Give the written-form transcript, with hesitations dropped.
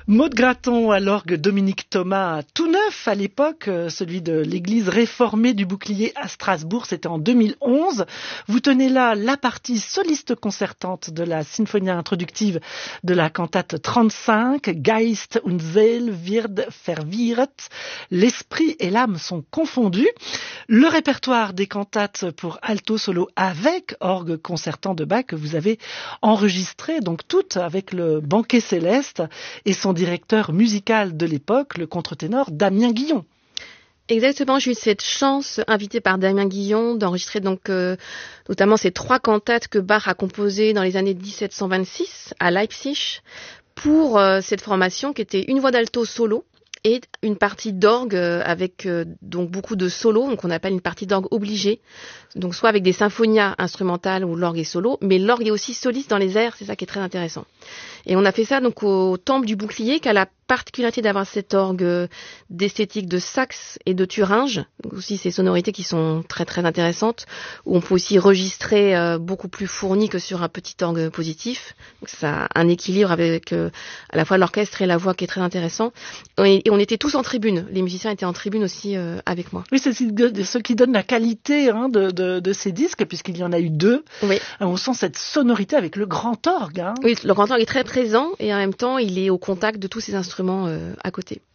Maud Graton à l'orgue, Dominique Thomas, tout neuf à l'époque, celui de l'église réformée du Bouclier à Strasbourg, c'était en 2011. Vous tenez là la partie soliste concertante de la Sinfonia introductive de la cantate 35, Geist und Seele wird verwirrt, l'esprit et l'âme sont confondus. Le répertoire des cantates pour alto solo avec orgue concertant de Bach que vous avez enregistré, donc toutes avec le Banquet Céleste et son directeur musical de l'époque, le contre-ténor Damien Guillon. Exactement, j'ai eu cette chance, invitée par Damien Guillon, d'enregistrer notamment ces 3 cantates que Bach a composées dans les années 1726 à Leipzig pour cette formation qui était une voix d'alto solo et une partie d'orgue avec donc beaucoup de solos, donc on appelle une partie d'orgue obligée, donc soit avec des symphonias instrumentales où l'orgue est solo, mais l'orgue est aussi soliste dans les airs, c'est ça qui est très intéressant. Et on a fait ça donc au Temple du Bouclier, qui a la particularité d'avoir cet orgue d'esthétique de Saxe et de Thuringe, donc aussi ces sonorités qui sont très très intéressantes, où on peut aussi enregistrer beaucoup plus fourni que sur un petit orgue positif. Donc ça a un équilibre avec à la fois l'orchestre et la voix qui est très intéressant. Et on était tous en tribune, les musiciens étaient en tribune aussi avec moi. Oui, c'est ce qui donne la qualité de ces disques, puisqu'il y en a eu 2. Oui. On sent cette sonorité avec le grand orgue. Oui, le grand orgue est très présent et en même temps il est au contact de tous ces instruments à côté.